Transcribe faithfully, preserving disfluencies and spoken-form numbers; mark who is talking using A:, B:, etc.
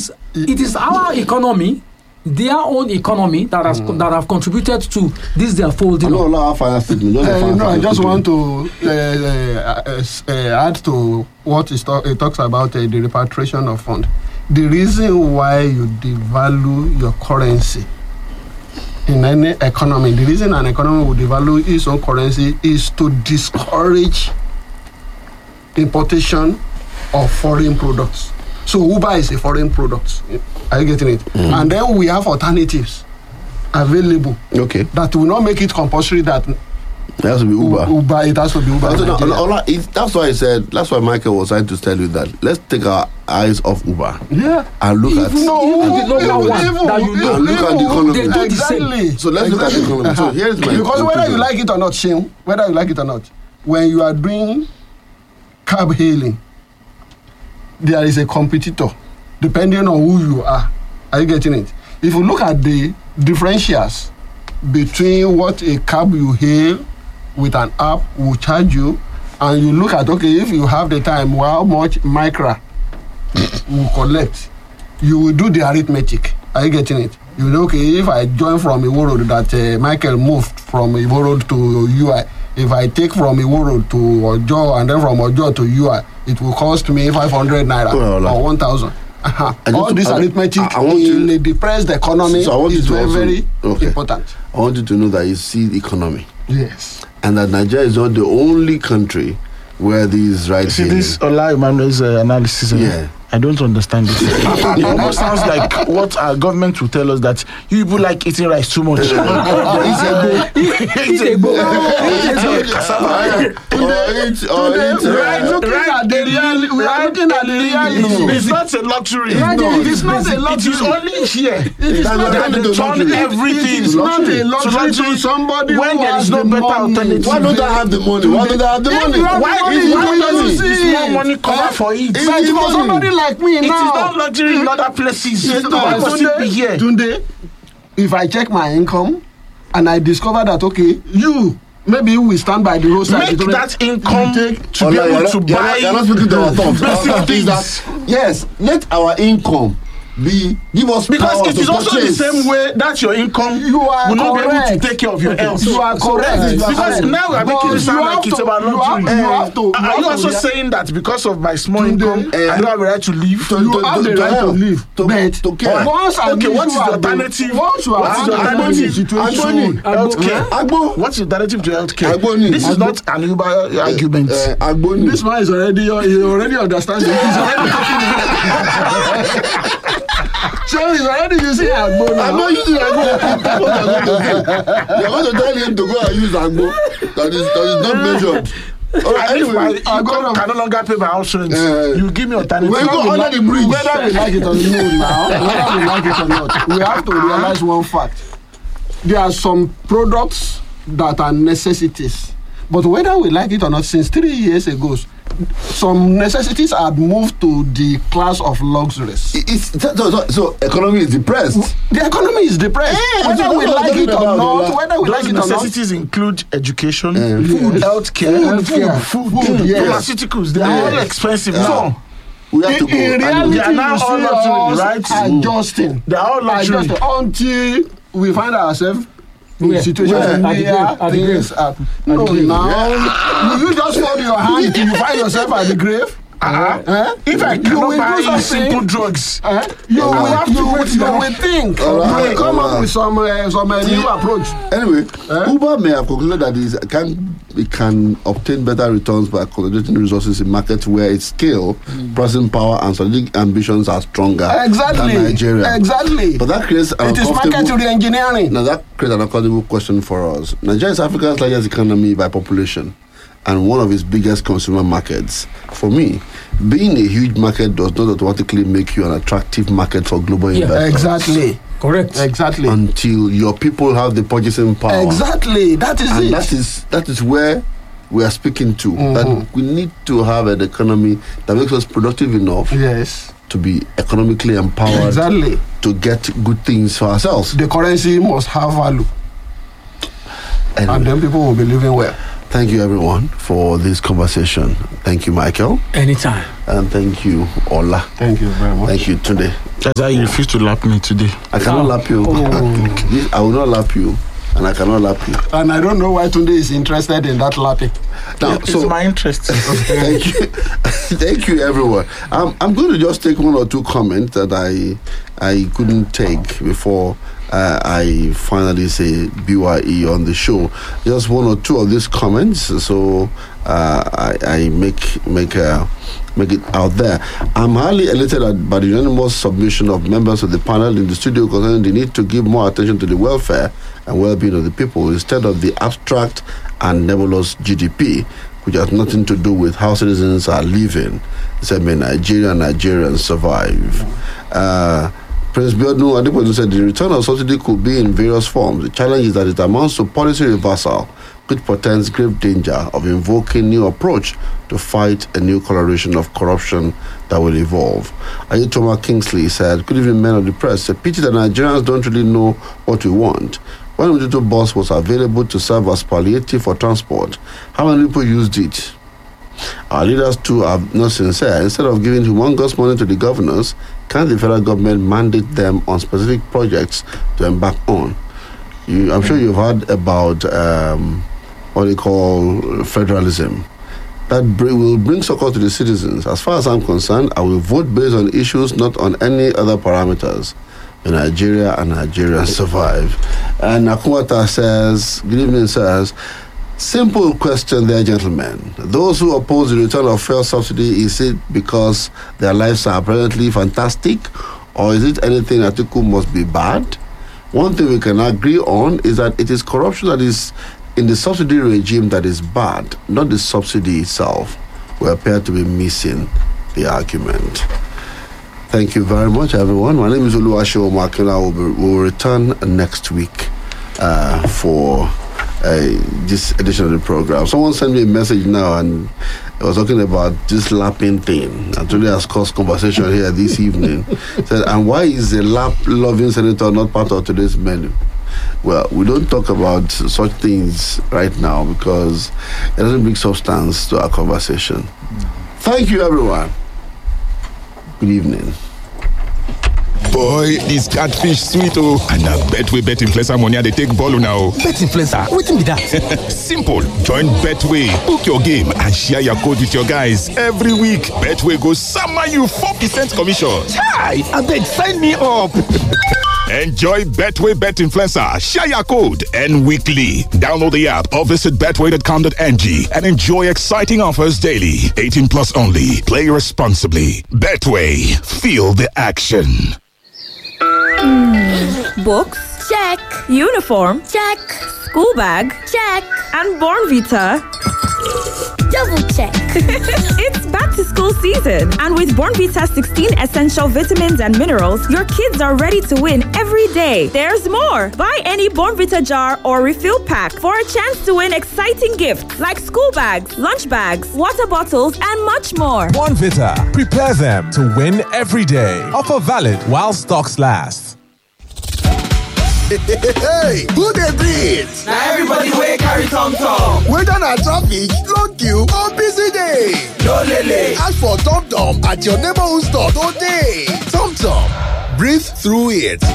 A: is it is our economy, their own economy that has mm. that have contributed to this their folding.
B: I don't allow our finance statement.
C: Uh, no, I just want to uh, uh, uh, add to what it talk, talks about uh, the repatriation of funds. The reason why you devalue your currency in any economy, the reason an economy will devalue its own currency is to discourage importation of foreign products. So Uber is a foreign product. Are you getting it? Mm. And then we have alternatives available.
B: Okay.
C: That will not make it compulsory that
B: it has to be Uber.
C: Uber, it has to be Uber.
B: Also, no, no, no, it, that's why I said. That's why Michael was trying to tell you that. Let's take our eyes off Uber.
C: Yeah.
B: And look
C: if
B: at.
C: No,
A: and the number one
C: evil,
A: that you know.
B: And look at the economy.
A: They do the
C: exactly.
A: same.
B: So let's exactly. look at the economy. Uh-huh. So here's my.
C: Because
B: conclusion.
C: whether you like it or not, Shane, whether you like it or not, when you are doing cab hailing, there is a competitor, depending on who you are. Are you getting it? If you look at the differentials between what a cab you hail with an app will charge you, and you look at, okay, if you have the time, how much Micra will collect, you will do the arithmetic. Are you getting it? You know, okay, if I join from Iwo Road that uh, Michael moved from Iwo Road to U I, if I take from Iwo Road to Ojo and then from Ojo to U I, it will cost me five hundred naira
B: well,
C: or one thousand. Uh-huh. All this
B: I,
C: arithmetic
B: I, I want
C: in
B: you,
C: a depressed economy
B: so
C: is very,
B: also,
C: very
B: okay.
C: important.
B: I want you to know that you see the economy.
C: Yes.
B: And that Nigeria is not the only country where these rights.
D: See this Ola Emmanuel's uh, analysis. Uh,
B: yeah.
D: I don't understand it. It almost sounds like what our government will tell us that you people like eating rice too much. It's a go. It's a go. It's not a luxury.
C: It's not a luxury.
D: It is only here.
C: It is not
D: that they turn everything.
C: It's not a luxury to somebody
D: when
C: who
D: there
C: has
D: is no
C: the
D: better
C: money.
D: alternative.
B: Why don't I have the money? Why don't I have the money?
D: Why is
C: Why
D: money?
C: don't
D: Is more money cover for it?
C: But for somebody like me
D: It is
C: now,
D: not luxury in other places.
C: Yes,
D: Why must it be here?
C: Tunde, if I check my income and I discover that, okay, you, maybe we stand by the roadside.
D: Make that income
C: take,
D: to be able to buy
B: you're not speaking to our thoughts.
D: basic things.
B: Yes, let our income be give us
D: because
B: power
D: it
B: to
D: is also
B: purchase.
D: the same way that your income
C: You are
D: will not be able to
C: correct.
D: take care of your health.
C: You are correct.
D: Yes,
C: You are
D: because
C: correct.
D: now we are making
C: But
D: it sound
C: you
D: like
C: have
D: it's
C: to-
D: about
C: you have-
D: luxury.
C: you have to- you
D: Are
C: have
D: you
C: to
D: also
C: rea-
D: saying that because of my small
C: Tunde,
D: income,
B: eh,
D: I don't have a right to live?
B: to-
C: You
B: to-
C: have
B: to-
C: the
B: to
C: right to
B: help,
C: live.
B: to-
C: But
B: to care.
C: once and
D: Okay,
C: if
D: what is
C: you
D: the
C: are
D: alternative?
C: Once you are
D: What is the
C: in a
D: alternative?
C: situation,
D: Healthcare.
B: Agbo.
D: What's the alternative to healthcare?
B: Agboni.
D: This is
B: Agbo.
D: not an Uber argument.
B: Uh, Agboni.
C: this man is already he already understanding. He's already taking it. So he's already using Agbo now.
B: I'm not using Agbo. That's what I'm going to do. You're going to tell him to go and use Agbo. That is, that is not measured. All right,
D: And if
B: anyway,
D: my income can no longer pay my house rent,
B: Uh,
D: you give me alternative.
B: we go under the bridge.
C: Whether we like it or not now, whether we like it or not, we have to realize one fact. There are some products that are necessities. But whether we like it or not, since three years ago, some necessities had moved to the class of luxuries.
B: It's, so, so, so economy is depressed.
C: The economy is depressed.
B: Yeah,
C: whether
B: so
C: we
B: that's what
C: like
B: I'm
C: it or
B: talking about,
C: not,
B: Lola.
C: whether we like
D: Those
C: it or not,
D: necessities include education,
B: Uh,
D: food,
C: yes.
D: healthcare,
C: Food,
D: food,
C: food,
D: food,
C: yes.
D: pharmaceuticals. They are
B: Yes.
D: all expensive
B: Yeah.
D: now.
B: We have to
C: in,
B: go.
C: in
B: And
C: reality,
D: They are now
C: you see
D: all luxury,
C: us
D: right?
C: adjusting.
D: They are all luxury.
C: Adjusting until we find ourselves in
A: Where?
C: a situation
A: Where?
C: where
A: At the grave, at the
C: things
A: grave.
C: are. No,
A: grave.
C: now you, you just fold your hand till you find yourself at the grave.
D: Uh-huh.
C: Eh?
D: If I
C: You
D: cannot
C: will
D: buy
C: do something.
D: simple drugs,
C: Eh? You
B: All
C: will
B: right.
C: have to you, will- you will think.
B: All
C: You
B: right,
C: will come
B: all
C: up
B: right.
C: with some uh, some uh, new approach.
B: Anyway,
C: Eh?
B: Uber may have concluded that it can, it can obtain better returns by consolidating resources in markets where its scale, processing power, and strategic ambitions are stronger
C: Exactly.
B: than Nigeria.
C: Exactly.
B: But that creates an
C: It is market
B: uncomfortable...
C: re-engineering.
B: Now that creates an uncomfortable question for us. Nigeria is Africa's largest economy by population and one of its biggest consumer markets. For me, being a huge market does not automatically make you an attractive market for global
A: Yeah.
B: investors.
C: Exactly.
A: Correct.
C: Exactly.
B: Until your people have the purchasing power.
C: Exactly. That is
B: And
C: it.
B: that is that is where we are speaking to.
C: Mhm.
B: That we need to have an economy that makes us productive enough
C: Yes.
B: to be economically empowered
C: Exactly.
B: to get good things for ourselves.
C: The currency must have value,
B: Anyway,
C: and then people will be living well.
B: Thank you, everyone, for this conversation. Thank you, Michael.
A: Anytime.
B: And thank you, Ola.
C: Thank you very much.
B: Thank you, Tunde.
D: That's why you refuse to lap me today.
B: I cannot
A: Oh.
B: lap you.
A: Oh.
B: I will not lap you, and I cannot lap you.
C: And I don't know why Tunde is interested in that lapping.
B: Now,
D: It's
B: so
D: my interest.
B: thank you, thank you, everyone. I'm I'm going to just take one or two comments that I I couldn't take before uh, I finally say B Y E on the show. Just one or two of these comments, so uh, I I make make uh, make it out there. I'm highly elated by the unanimous submission of members of the panel in the studio concerning the need to give more attention to the welfare and well-being of the people instead of the abstract and nebulous G D P, which has nothing to do with how citizens are living. It said, may Nigeria and Nigerians survive. Uh, Prince Biodun Adepoju said the return of subsidy could be in various forms. The challenge is that it amounts to policy reversal, which portends grave danger of invoking new approach to fight a new coloration of corruption that will evolve. Ayatollah Kingsley said, good evening, men of the press. It's a pity that Nigerians don't really know what we want. When the Mutito bus was available to serve as palliative for transport, how many people used it? Our leaders too are not sincere. Instead of giving humongous money to the governors, can the federal government mandate them on specific projects to embark on? You, I'm sure you've heard about um, what they call federalism. That bring, will bring succor to the citizens. As far as I'm concerned, I will vote based on issues, not on any other parameters. In Nigeria and Nigerians survive. And Nakumata says, good evening, says, simple question there, gentlemen. Those who oppose the return of fuel subsidy, is it because their lives are apparently fantastic, or is it anything Atiku must be bad? One thing we can agree on is that it is corruption that is in the subsidy regime that is bad, not the subsidy itself. We appear to be missing the argument. Thank you very much, everyone. My name is Oluwaseun Omoakinla. We'll, be, we'll return next week uh, for uh, this edition of the program. Someone sent me a message now, and I was talking about this lapping thing. And today has caused conversation here this evening. Said, and why is the lap-loving senator not part of today's menu? Well, we don't talk about such things right now because it doesn't bring substance to our conversation. Thank you, everyone. Good evening.
E: Boy, this catfish sweet oh. And I bet we bet influencer money they take ball now.
F: Bet influencer, wetin be that?
E: Simple. Join Betway. Book your game and share your code with your guys every week. Betway goes summer you four percent commission.
F: Chai, abeg sign me up.
E: Enjoy Betway Bet Influencer. Share your code and weekly. Download the app or visit betway dot com dot n g and enjoy exciting offers daily. eighteen plus only. Play responsibly. Betway. Feel the action.
G: Books? Check. Uniform? Check. School bag? Check. And Bornvita?
H: Double check.
G: It's back to school season. And with Bornvita sixteen essential vitamins and minerals, your kids are ready to win every day. There's more. Buy any Bornvita jar or refill pack for a chance to win exciting gifts like school bags, lunch bags, water bottles, and much more.
I: Bornvita. Prepare them to win every day. Offer valid while stocks last.
J: Hey, who dey breathe?
K: Now everybody wey carry tom tom.
J: Whether na traffic, long queue or busy day.
K: No lele.
J: Ask for tom tom at your neighborhood store today. Tom tom, breathe through it.